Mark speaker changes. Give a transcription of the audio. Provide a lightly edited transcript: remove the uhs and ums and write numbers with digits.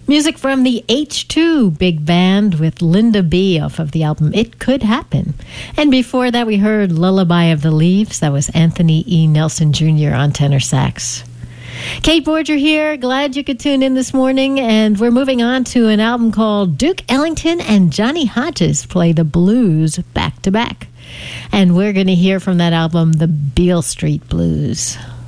Speaker 1: Music from the H2 Big Band with Linda B off of the album It Could Happen. And before that, we heard Lullaby of the Leaves. That was Anthony E. Nelson Jr. on tenor sax. Kate Borger here. Glad you could tune in this morning. And we're moving on to an album called Duke Ellington and Johnny Hodges Play the Blues Back to Back. And we're going to hear from that album, The Beale Street Blues.